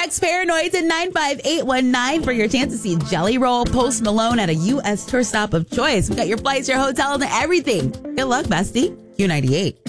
Text Paranoid to 95819 for your chance to see Jelly Roll, Post Malone at a U.S. tour stop of choice. We got your flights, your hotel, and everything. Good luck, bestie. Q98.